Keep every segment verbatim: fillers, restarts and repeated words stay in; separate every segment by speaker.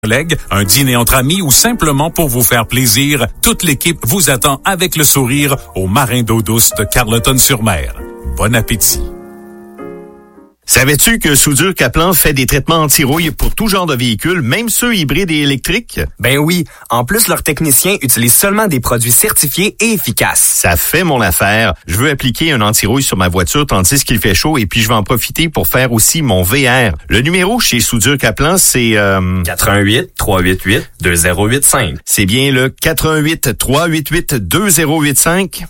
Speaker 1: collègues, un dîner entre amis ou simplement pour vous faire plaisir, toute l'équipe vous attend avec le sourire au Marin d'eau douce de Carleton-sur-Mer. Bon appétit!
Speaker 2: Savais-tu que Soudure Kaplan fait des traitements anti-rouille pour tout genre de véhicules, même ceux hybrides et électriques?
Speaker 3: Ben oui. En plus, leurs techniciens utilisent seulement des produits certifiés et efficaces.
Speaker 2: Ça fait mon affaire. Je veux appliquer un anti-rouille sur ma voiture tandis qu'il fait chaud et puis je vais en profiter pour faire aussi mon V R. Le numéro chez Soudure Kaplan, c'est... Euh...
Speaker 3: quatre un huit, trois huit huit, deux zéro huit cinq.
Speaker 2: C'est bien le quatre un huit, trois huit huit, deux zéro huit cinq.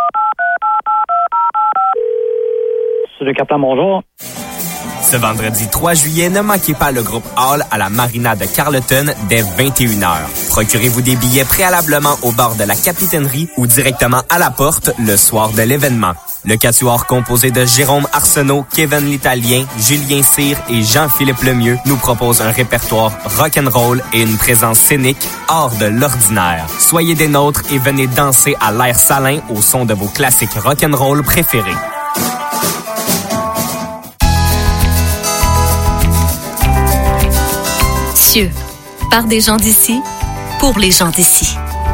Speaker 4: Soudure Kaplan, bonjour.
Speaker 3: Ce vendredi trois juillet, ne manquez pas le groupe Hall à la Marina de Carleton dès vingt et une heures. Procurez-vous des billets préalablement au bord de la capitainerie ou directement à la porte le soir de l'événement. Le quatuor composé de Jérôme Arsenault, Kevin l'Italien, Julien Cyr et Jean-Philippe Lemieux nous propose un répertoire rock'n'roll et une présence scénique hors de l'ordinaire. Soyez des nôtres et venez danser à l'air salin au son de vos classiques rock'n'roll préférés.
Speaker 5: Cieux, par des gens d'ici, pour les gens d'ici.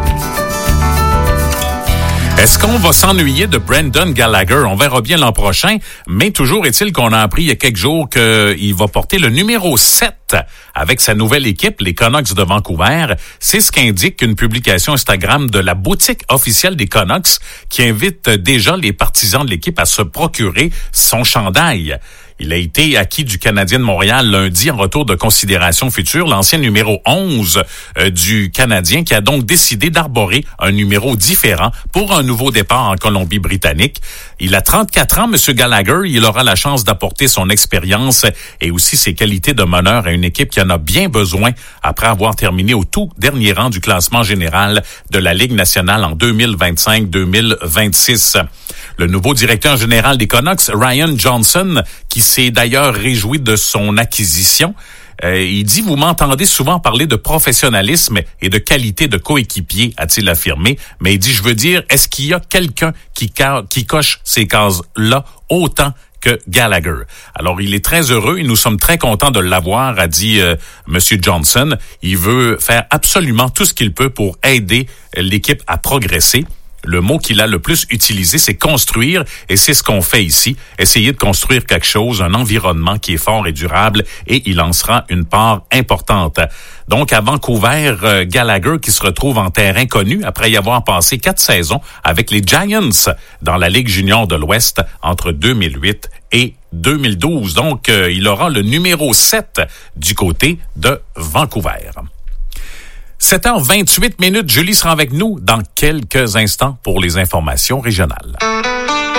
Speaker 1: Est-ce qu'on va s'ennuyer de Brendan Gallagher? On verra bien l'an prochain, mais toujours est-il qu'on a appris il y a quelques jours qu'il va porter le numéro sept avec sa nouvelle équipe, les Canucks de Vancouver. C'est ce qu'indique une publication Instagram de la boutique officielle des Canucks qui invite déjà les partisans de l'équipe à se procurer son chandail. Il a été acquis du Canadien de Montréal lundi en retour de considération future, l'ancien numéro onze euh, du Canadien qui a donc décidé d'arborer un numéro différent pour un nouveau départ en Colombie-Britannique. Il a trente-quatre ans, M. Gallagher. Il aura la chance d'apporter son expérience et aussi ses qualités de meneur à une équipe qui en a bien besoin après avoir terminé au tout dernier rang du classement général de la Ligue nationale en deux mille vingt-cinq deux mille vingt-six. Le nouveau directeur général des Canucks, Ryan Johnson, qui s'est d'ailleurs réjoui de son acquisition, euh, il dit « Vous m'entendez souvent parler de professionnalisme et de qualité de coéquipier, a-t-il affirmé. Mais il dit « Je veux dire, est-ce qu'il y a quelqu'un qui, ca- qui coche ces cases-là autant que Gallagher. » Alors, il est très heureux et nous sommes très contents de l'avoir, a dit euh, M. Johnson. Il veut faire absolument tout ce qu'il peut pour aider l'équipe à progresser. Le mot qu'il a le plus utilisé, c'est construire, et c'est ce qu'on fait ici. Essayer de construire quelque chose, un environnement qui est fort et durable, et il en sera une part importante. Donc, à Vancouver, euh, Gallagher qui se retrouve en terrain connu après y avoir passé quatre saisons avec les Giants dans la Ligue junior de l'Ouest entre deux mille huit et deux mille douze. Donc, euh, il aura le numéro sept du côté de Vancouver. sept heures vingt-huit minutes, Julie sera avec nous dans quelques instants pour les informations régionales.